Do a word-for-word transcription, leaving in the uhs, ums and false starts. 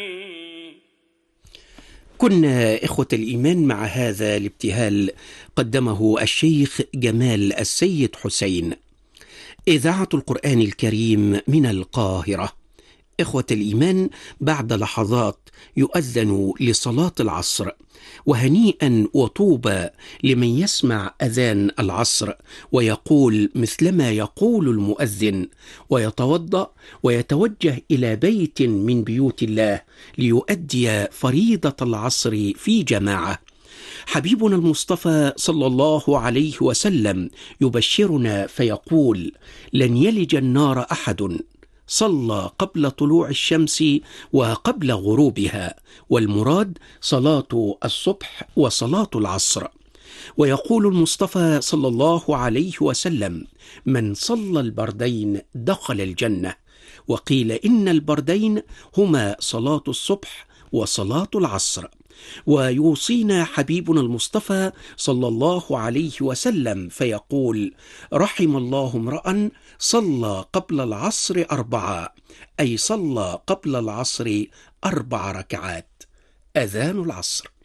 كنا إخوة الإيمان مع هذا الابتهال قدمه الشيخ جمال السيد حسين. إذاعة القرآن الكريم من القاهرة. إخوة الإيمان، بعد لحظات يؤذن لصلاة العصر، وهنيئا وطوبى لمن يسمع أذان العصر ويقول مثلما يقول المؤذن، ويتوضأ ويتوجه إلى بيت من بيوت الله ليؤدي فريضة العصر في جماعة. حبيبنا المصطفى صلى الله عليه وسلم يبشرنا فيقول: لن يلج النار أحد صلى قبل طلوع الشمس وقبل غروبها، والمراد صلاة الصبح وصلاة العصر. ويقول المصطفى صلى الله عليه وسلم: من صلى البردين دخل الجنة. وقيل إن البردين هما صلاة الصبح وصلاة العصر. ويوصينا حبيبنا المصطفى صلى الله عليه وسلم فيقول: رحم الله امرأ صلى قبل العصر أربعة، أي صلى قبل العصر أربع ركعات. أذان العصر.